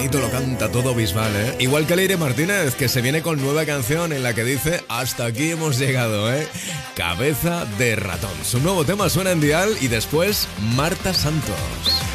bonito lo canta todo Bisbal, ¿eh? Igual que Leire Martínez, que se viene con nueva canción en la que dice hasta aquí hemos llegado, ¿eh? Cabeza de ratón. Su nuevo tema suena en Dial y después Marta Santos.